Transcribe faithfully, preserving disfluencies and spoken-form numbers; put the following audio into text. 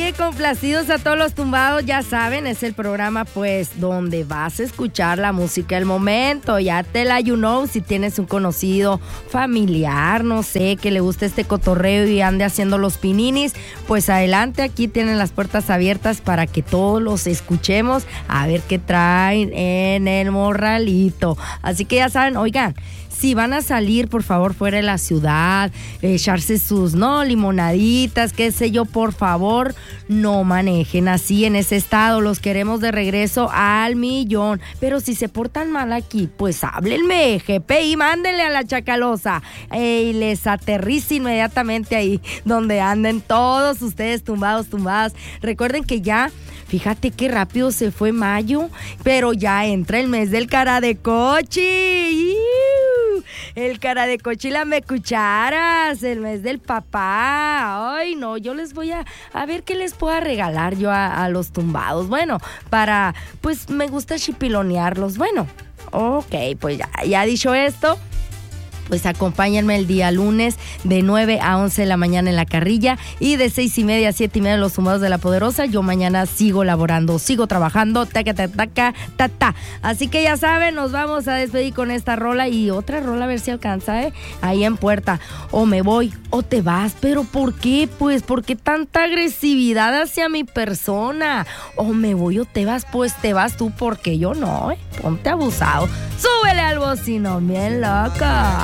que complacidos a todos los tumbados, ya saben, es el programa pues donde vas a escuchar la música del momento. Ya te la you know, si tienes un conocido familiar, no sé, que le guste este cotorreo y ande haciendo los pininis, pues adelante, aquí tienen las puertas abiertas para que todos los escuchemos, a ver qué traen en el morralito. Así que ya saben, oigan, si van a salir, por favor, fuera de la ciudad, echarse sus, no, limonaditas, qué sé yo, por favor, no manejen así en ese estado. Los queremos de regreso al millón. Pero si se portan mal aquí, pues háblenme, G P I, mándenle a la Chacalosa eh, y les aterrice inmediatamente ahí donde anden todos ustedes tumbados, tumbadas. Recuerden que ya, fíjate qué rápido se fue mayo, pero ya entra el mes del cara de cochi. El cara de cochi y la me cucharas, el mes del papá. Ay, no, yo les voy a, a ver qué les pueda regalar yo a, a los tumbados. Bueno, para, pues me gusta chipilonearlos. Bueno, ok, pues ya, ya dicho esto, pues acompáñenme el día lunes de nueve a once de la mañana en La Carrilla y de seis y media a siete y media en Los Tumbados de la Poderosa. Yo mañana sigo laborando, sigo trabajando, taca, taca, taca, ta, ta. Así que ya saben, nos vamos a despedir con esta rola y otra rola a ver si alcanza, ¿eh? Ahí en puerta. O me voy o te vas. ¿Pero por qué? Pues, ¿por qué tanta agresividad hacia mi persona? O me voy o te vas, pues te vas tú porque yo no, ¿eh? Ponte abusado. Súbele al bocino, bien loca.